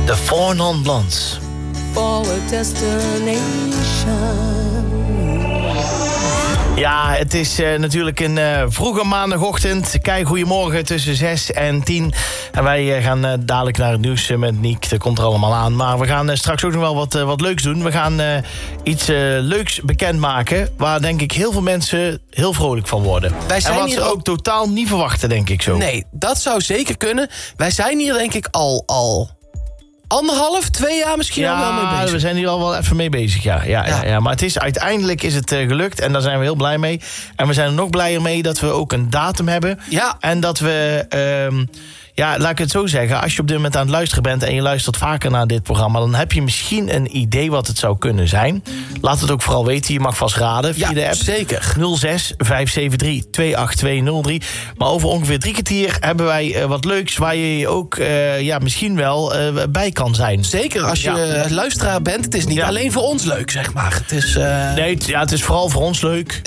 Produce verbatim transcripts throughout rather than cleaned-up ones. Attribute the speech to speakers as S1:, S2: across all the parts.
S1: De Four Non Blondes.
S2: For a destination.
S1: Ja, het is uh, natuurlijk een uh, vroege maandagochtend. Kijk, goedemorgen tussen zes en tien. En wij uh, gaan uh, dadelijk naar het nieuws uh, met Niek. Dat komt er allemaal aan. Maar we gaan uh, straks ook nog wel wat, uh, wat leuks doen. We gaan uh, iets uh, leuks bekendmaken... waar denk ik heel veel mensen heel vrolijk van worden.
S3: Wij zijn
S1: en wat
S3: hier
S1: ze ook
S3: ook
S1: totaal niet verwachten, denk ik zo.
S3: Nee, dat zou zeker kunnen. Wij zijn hier denk ik al... al... Anderhalf, twee jaar misschien al wel mee
S1: Ja,
S3: bezig.
S1: we zijn hier al wel even mee bezig, ja. ja, ja.
S3: Ja.
S1: ja maar het is, uiteindelijk is het uh, gelukt en daar zijn we heel blij mee. En we zijn er nog blijer mee dat we ook een datum hebben.
S3: Ja.
S1: En dat we... Um, ja, laat ik het zo zeggen. Als je op dit moment aan het luisteren bent... en je luistert vaker naar dit programma... dan heb je misschien een idee wat het zou kunnen zijn. Laat het ook vooral weten. Je mag vast raden via
S3: Ja,
S1: de app.
S3: zeker.
S1: nul zes vijf zeven drie twee acht twee nul drie. Maar over ongeveer drie kwartier hebben wij uh, wat leuks... waar je je ook uh, ja, misschien wel uh, bij kan zijn.
S3: Zeker, als je
S1: Ja.
S3: uh, luisteraar bent. Het is niet
S1: Ja.
S3: alleen voor ons leuk, zeg maar. Het is... Uh...
S1: Nee, het, ja, het is vooral voor ons leuk.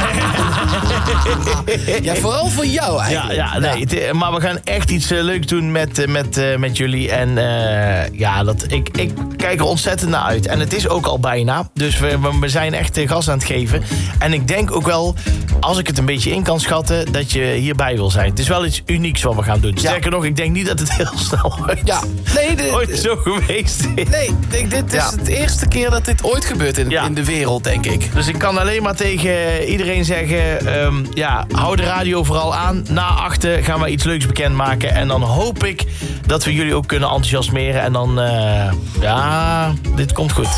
S3: Ja, vooral voor jou
S1: Ja,
S3: eigenlijk.
S1: ja, nee, het, maar we gaan echt iets uh, leuks doen met, uh, met, uh, met jullie. En uh, ja, dat, ik, ik kijk er ontzettend naar uit. En het is ook al bijna. Dus we, we zijn echt uh, gas aan het geven. En ik denk ook wel, als ik het een beetje in kan schatten... dat je hierbij wil zijn. Het is wel iets unieks wat we gaan doen. Sterker nog, ik denk niet dat het heel snel ooit,
S3: Ja, nee, de,
S1: ooit zo geweest is.
S3: nee ik denk, dit is
S1: Ja.
S3: de eerste keer dat dit ooit gebeurt in,
S1: Ja.
S3: in de wereld, denk ik.
S1: Dus ik kan alleen maar tegen iedereen zeggen... Um, ja, hou de radio vooral aan. Na achten gaan we iets leuks bekendmaken. En dan hoop ik dat we jullie ook kunnen enthousiasmeren. En dan, uh, ja, dit komt goed.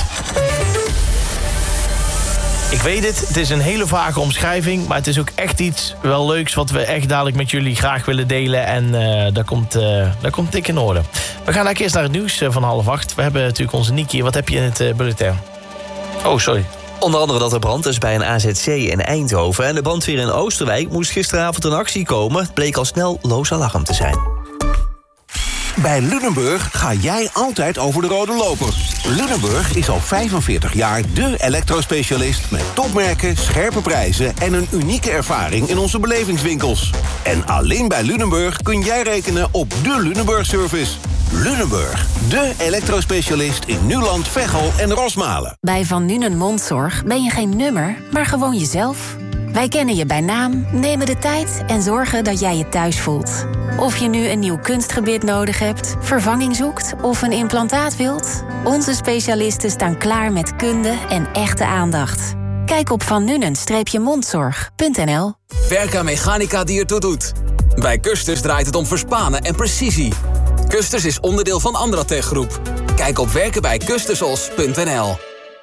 S1: Ik weet het, het is een hele vage omschrijving... maar het is ook echt iets wel leuks... wat we echt dadelijk met jullie graag willen delen. En uh, dat, komt, uh, dat komt dik in orde. We gaan eerst naar het nieuws uh, van half acht. We hebben natuurlijk onze Nikie. Wat heb je in het uh, bulletin? Oh, sorry.
S4: Onder andere dat er brand is bij een A Z C in Eindhoven. En de brandweer in Oosterwijk moest gisteravond in actie komen. Het bleek al snel loos alarm te zijn.
S5: Bij Lunenburg ga jij altijd over de rode loper. Lunenburg is al vijfenveertig jaar de elektrospecialist... met topmerken, scherpe prijzen en een unieke ervaring in onze belevingswinkels. En alleen bij Lunenburg kun jij rekenen op de Lunenburg-service. Lunenburg, de elektrospecialist in Nuland, Veghel en Rosmalen.
S6: Bij Van Nuenen Mondzorg ben je geen nummer, maar gewoon jezelf. Wij kennen je bij naam, nemen de tijd en zorgen dat jij je thuis voelt. Of je nu een nieuw kunstgebit nodig hebt, vervanging zoekt of een implantaat wilt... onze specialisten staan klaar met kunde en echte aandacht. Kijk op van nuenen mondzorg punt n l.
S7: Verka Mechanica die ertoe doet. Bij Custers draait het om verspanen en precisie. Custers is onderdeel van Andratech Groep. Kijk op werken bij kustersos punt n l.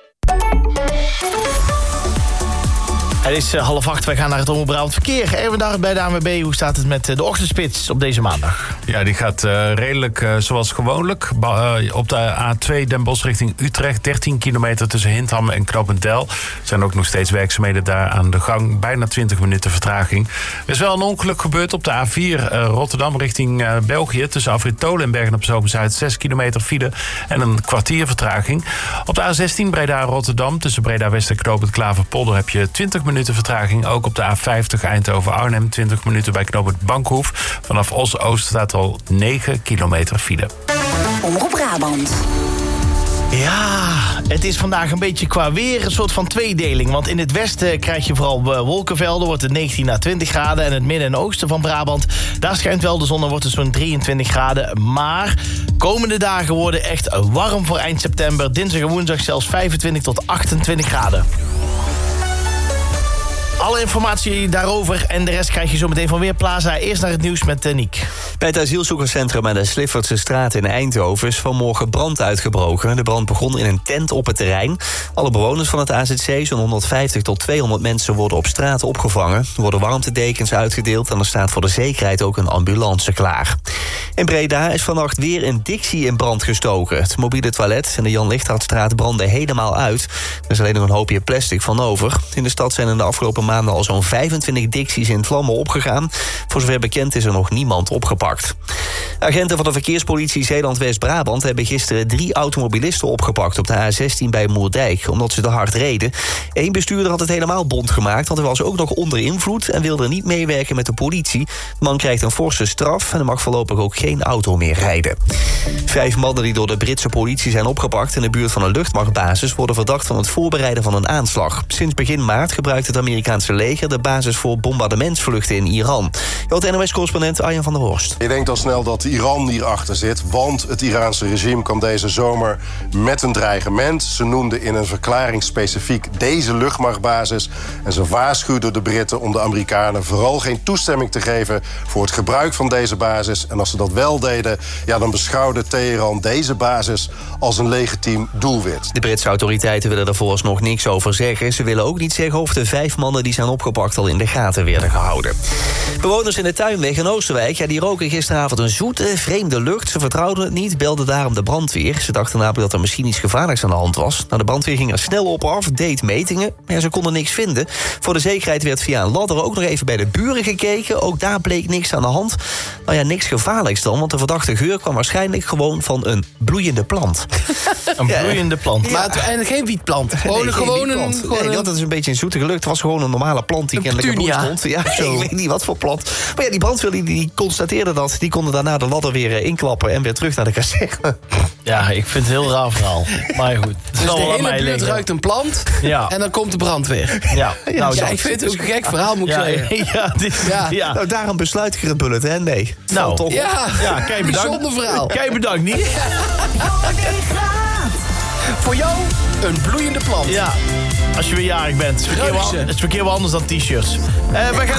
S1: Het is uh, half acht, wij gaan naar het Omroep Brabant Verkeer. Even daar bij de A N W B, hoe staat het met uh, de ochtendspits op deze maandag?
S8: Ja, die gaat uh, redelijk uh, zoals gewoonlijk. Ba- uh, op de A twee Den Bosch richting Utrecht. dertien kilometer tussen Hintham en Knopendel. Er zijn ook nog steeds werkzaamheden daar aan de gang. Bijna twintig minuten vertraging. Er is wel een ongeluk gebeurd op de A vier uh, Rotterdam richting uh, België. Tussen Afrit Tolen en Bergen op Zoom-Zuid. zes kilometer file en een kwartier vertraging. Op de A zestien Breda-Rotterdam. Tussen Breda-West en Knopend Klaverpolder heb je twintig minuten vertraging. Ook op de A vijftig Eindhoven-Arnhem. twintig minuten bij Knopend Bankhoef. Vanaf Os-Oost staat al negen kilometer file.
S6: Omroep Brabant.
S1: Ja, het is vandaag een beetje qua weer een soort van tweedeling. Want in het westen krijg je vooral wolkenvelden, wordt het negentien à twintig graden. En het midden en oosten van Brabant, daar schijnt wel de zon en wordt het zo'n drieëntwintig graden. Maar komende dagen worden echt warm voor eind september. Dinsdag en woensdag zelfs vijfentwintig tot achtentwintig graden. Alle informatie daarover en de rest krijg je zo meteen van Weerplaza. Eerst naar het nieuws met uh, Niek.
S4: Bij het asielzoekerscentrum aan de Sliffertse straat in Eindhoven is vanmorgen brand uitgebroken. De brand begon in een tent op het terrein. Alle bewoners van het A Z C, zo'n honderdvijftig tot tweehonderd mensen, worden op straat opgevangen. Er worden warmtedekens uitgedeeld en er staat voor de zekerheid ook een ambulance klaar. In Breda is vannacht weer een Dixie in brand gestoken. Het mobiele toilet en de Jan Lichthartstraat brandden helemaal uit. Er is alleen nog een hoopje plastic van over. In de stad zijn in de afgelopen maanden maanden al zo'n vijfentwintig dicties in vlammen opgegaan. Voor zover bekend is er nog niemand opgepakt. Agenten van de verkeerspolitie Zeeland-West-Brabant hebben gisteren drie automobilisten opgepakt op de A zestien bij Moerdijk, omdat ze te hard reden. Eén bestuurder had het helemaal bont gemaakt, want hij was ook nog onder invloed en wilde niet meewerken met de politie. De man krijgt een forse straf en hij mag voorlopig ook geen auto meer rijden. Vijf mannen die door de Britse politie zijn opgepakt in de buurt van een luchtmachtbasis worden verdacht van het voorbereiden van een aanslag. Sinds begin maart gebruikt het Amerikaanse leger de basis voor bombardementsvluchten in Iran. Je hoort N O S-correspondent Arjan van der Horst.
S9: Ik denk al snel dat Iran hierachter zit, want het Iraanse regime kwam deze zomer met een dreigement. Ze noemden in een verklaring specifiek deze luchtmachtbasis en ze waarschuwden de Britten om de Amerikanen vooral geen toestemming te geven voor het gebruik van deze basis. En als ze dat wel deden, ja, dan beschouwde Teheran deze basis als een legitiem doelwit.
S4: De Britse autoriteiten willen er vooralsnog niks over zeggen. Ze willen ook niet zeggen of de vijf mannen die zijn opgepakt al in de gaten werden gehouden. Bewoners in de Tuinweg in Oosterwijk, ja, die roken gisteravond een zoete, vreemde lucht. Ze vertrouwden het niet, belden daarom de brandweer. Ze dachten namelijk dat er misschien iets gevaarlijks aan de hand was. Nou, de brandweer ging er snel op af, deed metingen, maar ja, ze konden niks vinden. Voor de zekerheid werd via een ladder ook nog even bij de buren gekeken. Ook daar bleek niks aan de hand. Nou ja, niks gevaarlijks dan, want de verdachte geur kwam waarschijnlijk gewoon van een bloeiende plant.
S1: Een bloeiende plant.
S3: Ja. Maar het, en geen wietplant. Gewoon,
S4: Nee,
S3: gewoon een...
S4: wietplant.
S3: Gewoon
S4: Nee,
S3: een-
S4: dat is een beetje een zoete geluk. Het was gewoon een normale plant die
S3: Een
S4: kennelijk in bloei
S3: petunia.
S4: stond. Ja,
S3: Zo.
S4: ik weet niet wat voor plant. Maar ja, die brandweer die, die constateerde dat. Die konden daarna de ladder weer eh, inklappen en weer terug naar de kazerne.
S1: Ja, ik vind het een heel raar verhaal. Maar goed, het
S3: Dus
S1: zal
S3: de
S1: wel aan
S3: hele
S1: mij
S3: buurt
S1: liggen.
S3: ruikt een plant
S1: Ja.
S3: en dan komt de brandweer.
S1: Ja, nou,
S3: ja,
S1: dat-
S3: ik vind het ook een gek verhaal, moet ik
S1: ja,
S3: zeggen.
S1: ja, dit-
S3: Ja.
S1: ja.
S4: Nou, daarom besluit ik er het bulletin, hè? Nee.
S1: Nou,
S4: Valt toch op.
S3: Ja,
S1: Ja, kijk, bedankt.
S3: bijzonder verhaal.
S1: Kijk, bedankt niet.
S3: Voor jou een bloeiende plant.
S1: Ja, als je weer jarig bent. Het is verkeer wel-
S3: Reuze.
S1: het is verkeer wel anders dan t-shirts. Eh, we gaan